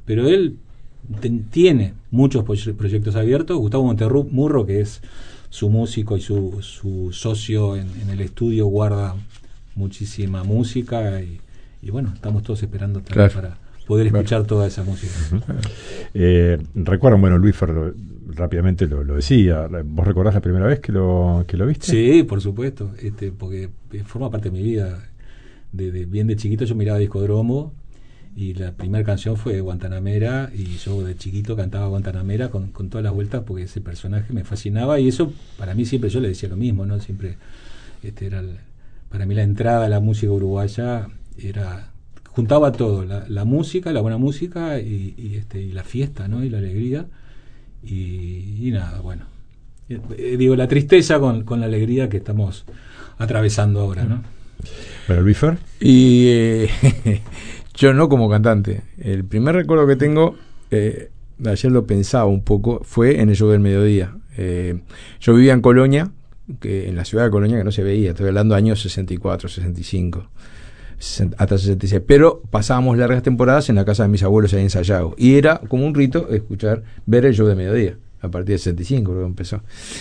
pero él tiene muchos proyectos abiertos. Gustavo Montemurro, que es su músico y su socio en el estudio, guarda muchísima música y bueno, estamos todos esperando también para poder escuchar toda esa música. Recuerdo, bueno, Luis Fer rápidamente lo decía, ¿vos recordás la primera vez que lo viste? Sí, por supuesto, porque forma parte de mi vida. Bien de chiquito yo miraba Discodromo y la primera canción fue Guantanamera, y yo de chiquito cantaba Guantanamera con todas las vueltas porque ese personaje me fascinaba, y eso para mí siempre, yo le decía lo mismo, ¿no? Siempre era para mí la entrada a la música uruguaya juntaba todo, la música, la buena música y la fiesta, ¿no? Y la alegría y nada, bueno, digo, la tristeza con la alegría que estamos atravesando ahora, ¿no? Bueno, Luis Fer. Y yo no como cantante. El primer recuerdo que tengo, ayer lo pensaba un poco, fue en el show del mediodía. Yo vivía en Colonia, en la ciudad de Colonia, que no se veía, estoy hablando de años 64, 65, hasta 66, pero pasábamos largas temporadas en la casa de mis abuelos ahí en Sayago, y era como un rito ver el show del mediodía, a partir del 65 creo que empezó.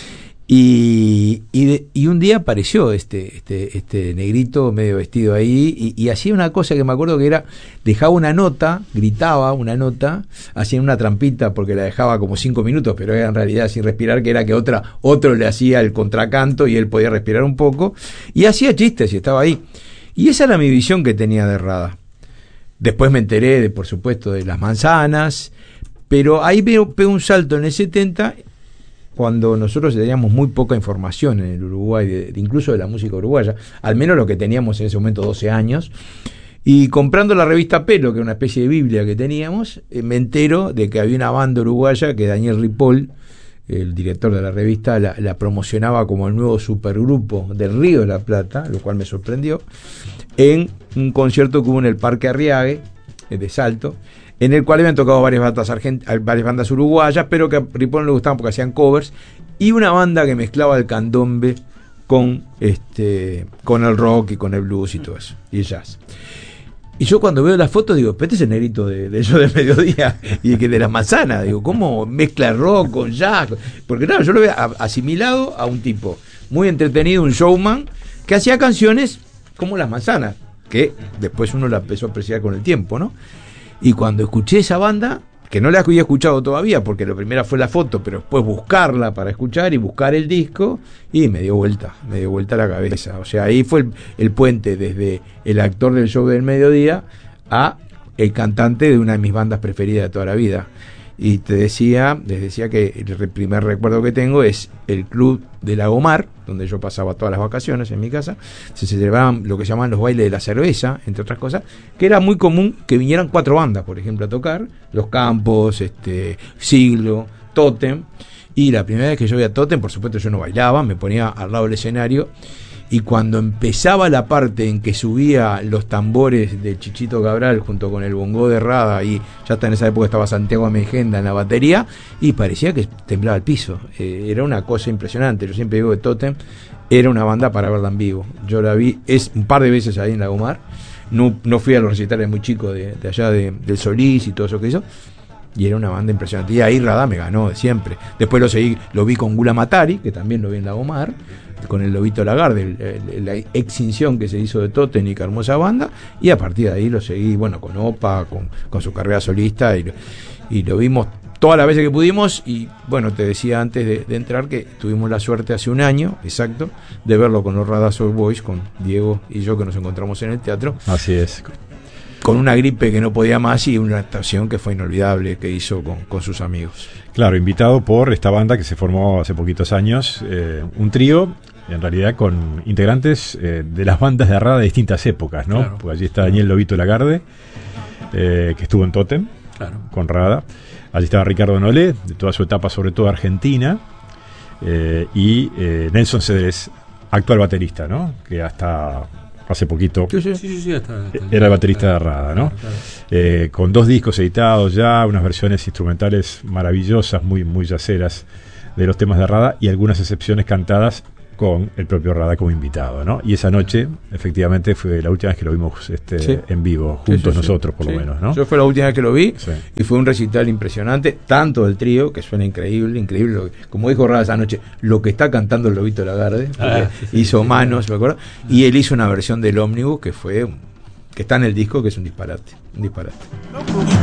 Y un día apareció este negrito medio vestido ahí y hacía una cosa que me acuerdo que era, dejaba una nota, gritaba una nota, hacía una trampita porque la dejaba como 5 minutos, pero era en realidad sin respirar, que era que otro le hacía el contracanto y él podía respirar un poco, y hacía chistes y estaba ahí. Y esa era mi visión que tenía de Rada. Después me enteré, por supuesto, de Las Manzanas, pero ahí pegó un salto en el 70, cuando nosotros teníamos muy poca información en el Uruguay, incluso de la música uruguaya, al menos lo que teníamos en ese momento, 12 años, y comprando la revista Pelo, que era una especie de Biblia que teníamos, me entero de que había una banda uruguaya que Daniel Ripoll, el director de la revista, la promocionaba como el nuevo supergrupo del Río de la Plata, lo cual me sorprendió, en un concierto que hubo en el Parque Arriague, de Salto, en el cual habían tocado varias bandas uruguayas, pero que a Ripoll no le gustaban porque hacían covers, y una banda que mezclaba el candombe con el rock y con el blues y todo eso, y el jazz. Y yo cuando veo las fotos digo, este es el negrito de yo del mediodía y que de Las Manzanas, digo, ¿cómo mezcla rock con jazz? Porque claro, yo lo veo asimilado a un tipo muy entretenido, un showman, que hacía canciones como Las Manzanas, que después uno la empezó a apreciar con el tiempo, ¿no? Y cuando escuché esa banda, que no la había escuchado todavía, porque lo primero fue la foto, pero después buscarla para escuchar y buscar el disco, y me dio vuelta la cabeza. O sea, ahí fue el puente desde el actor del show del mediodía a el cantante de una de mis bandas preferidas de toda la vida. Y les decía que el primer recuerdo que tengo es el club de Lagomar, donde yo pasaba todas las vacaciones en mi casa. Se celebraban lo que llamaban los bailes de la cerveza, entre otras cosas, que era muy común que vinieran 4 bandas, por ejemplo, a tocar: Los Campos, Siglo, Tótem. Y la primera vez que yo vi a Tótem, por supuesto yo no bailaba, me ponía al lado del escenario, y cuando empezaba la parte en que subía los tambores de Chichito Cabral junto con el bongó de Rada, y ya hasta en esa época estaba Santiago Amejenda en la batería, y parecía que temblaba el piso. Era una cosa impresionante. Yo siempre digo que Tótem era una banda para verla en vivo. Yo la vi un par de veces ahí en Lagomar. No fui a los recitales muy chicos de allá del Solís y todo eso que hizo, y era una banda impresionante. Y ahí Rada me ganó de siempre. Después lo vi con Gula Matari, que también lo vi en Lagomar, con el Lobito Lagarde, la extinción que se hizo de Tótem, y qué hermosa banda. Y a partir de ahí lo seguí, bueno, con Opa, con su carrera solista, y lo vimos todas las veces que pudimos. Y bueno, te decía antes de entrar que tuvimos la suerte hace un año exacto de verlo con los Rada Soul Boys, con Diego y yo, que nos encontramos en el teatro. Así es. Con una gripe que no podía más, y una actuación que fue inolvidable que hizo con sus amigos. Claro, invitado por esta banda que se formó hace poquitos años, un trío, en realidad con integrantes de las bandas de Rada de distintas épocas, ¿no? Claro. Porque allí está Daniel Lobito Lagarde, que estuvo en Tótem, Claro. con Rada. Allí estaba Ricardo Nolé, de toda su etapa, sobre todo argentina, y Nelson Cedrés, actual baterista, ¿no? Que hasta hace poquito Sí, hasta era el baterista de Rada, ¿no? Claro. Con 2 discos editados ya, unas versiones instrumentales maravillosas, muy, muy yaceras de los temas de Rada, y algunas excepciones cantadas con el propio Rada como invitado, ¿no? Y esa noche, efectivamente, fue la última vez que lo vimos en vivo, juntos nosotros, por lo menos, ¿no? Yo fue la última vez que lo vi, y fue un recital impresionante, tanto del trío, que suena increíble, como dijo Rada esa noche, lo que está cantando el Lobito Lagarde, hizo manos, me acuerdo, y él hizo una versión del Ómnibus que está en el disco, que es un disparate.